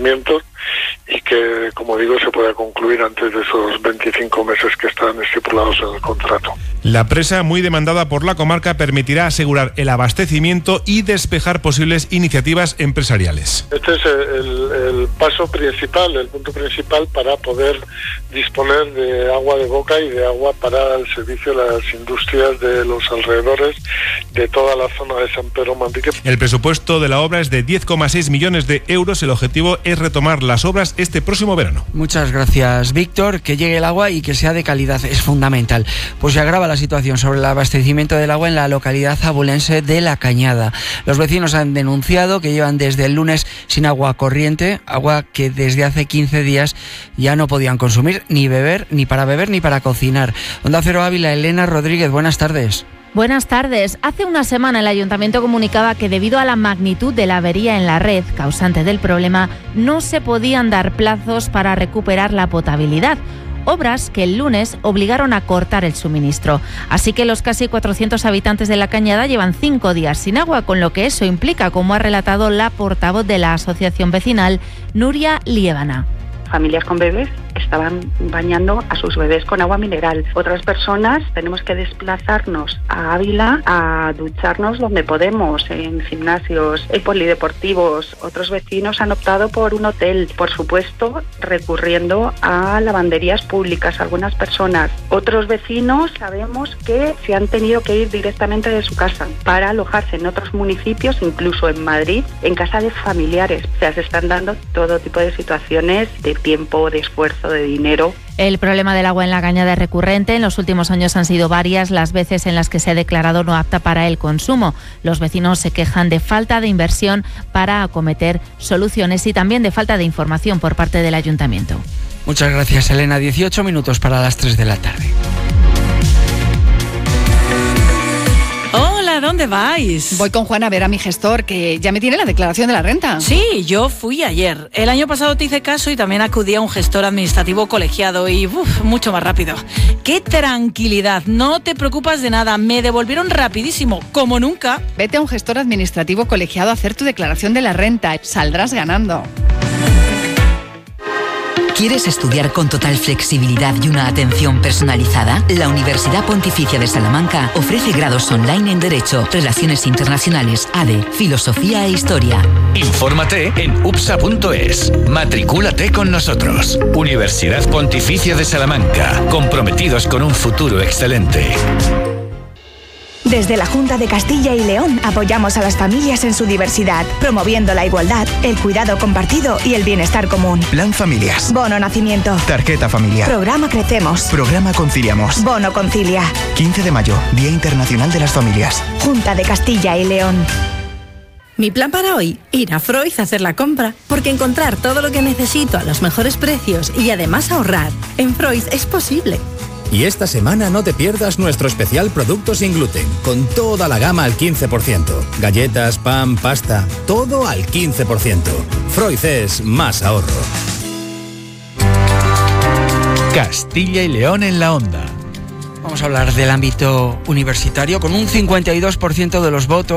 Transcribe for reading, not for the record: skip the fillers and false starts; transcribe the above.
abastecimientos y que, como digo, se pueda concluir antes de esos 25 meses que están estipulados en el contrato. La presa, muy demandada por la comarca, permitirá asegurar el abastecimiento y despejar posibles iniciativas empresariales. Este es el paso principal, el punto principal para poder disponer de agua de boca y de agua para el servicio de las industrias de los alrededores de toda la zona de San Pedro Manrique. El presupuesto de la obra es de 10,6 millones de euros. El objetivo es retomar las obras este próximo verano. Muchas gracias, Víctor. Que llegue el agua y que sea de calidad es fundamental. Pues se agrava la situación sobre el abastecimiento del agua en la localidad abulense de La Cañada. Los vecinos han denunciado que llevan desde el lunes sin agua corriente, agua que desde hace 15 días ya no podían consumir, ni para beber ni para cocinar. Onda Cero Ávila, Elena Rodríguez, buenas tardes. Buenas tardes. Hace una semana el Ayuntamiento comunicaba que debido a la magnitud de la avería en la red causante del problema, no se podían dar plazos para recuperar la potabilidad. Obras que el lunes obligaron a cortar el suministro. Así que los casi 400 habitantes de La Cañada llevan 5 días sin agua, con lo que eso implica, como ha relatado la portavoz de la asociación vecinal, Nuria Liébana. Familias con bebés estaban bañando a sus bebés con agua mineral. Otras personas tenemos que desplazarnos a Ávila a ducharnos donde podemos, en gimnasios, en polideportivos. Otros vecinos han optado por un hotel, por supuesto, recurriendo a lavanderías públicas, algunas personas. Otros vecinos sabemos que se han tenido que ir directamente de su casa para alojarse en otros municipios, incluso en Madrid, en casa de familiares. O sea, se están dando todo tipo de situaciones de tiempo, de esfuerzo, de dinero. El problema del agua en La Cañada es recurrente. En los últimos años han sido varias las veces en las que se ha declarado no apta para el consumo. Los vecinos se quejan de falta de inversión para acometer soluciones y también de falta de información por parte del Ayuntamiento. Muchas gracias, Elena. 18 minutos para las 3 de la tarde. Hola, ¿dónde vais? Voy con Juan a ver a mi gestor, que ya me tiene la declaración de la renta. Sí, yo fui ayer. El año pasado te hice caso y también acudí a un gestor administrativo colegiado y mucho más rápido. ¡Qué tranquilidad! No te preocupas de nada. Me devolvieron rapidísimo, como nunca. Vete a un gestor administrativo colegiado a hacer tu declaración de la renta. Saldrás ganando. ¿Quieres estudiar con total flexibilidad y una atención personalizada? La Universidad Pontificia de Salamanca ofrece grados online en Derecho, Relaciones Internacionales, ADE, Filosofía e Historia. Infórmate en upsa.es. Matricúlate con nosotros. Universidad Pontificia de Salamanca, comprometidos con un futuro excelente. Desde la Junta de Castilla y León apoyamos a las familias en su diversidad, promoviendo la igualdad, el cuidado compartido y el bienestar común. Plan Familias. Bono Nacimiento. Tarjeta Familiar. Programa Crecemos. Programa Conciliamos. Bono Concilia. 15 de mayo, Día Internacional de las Familias. Junta de Castilla y León. Mi plan para hoy, ir a Freud a hacer la compra, porque encontrar todo lo que necesito a los mejores precios y además ahorrar, en Freud es posible. Y esta semana no te pierdas nuestro especial Producto sin gluten, con toda la gama al 15%. Galletas, pan, pasta, todo al 15%. Freud es más ahorro. Castilla y León en la onda. Vamos a hablar del ámbito universitario, con un 52% de los votos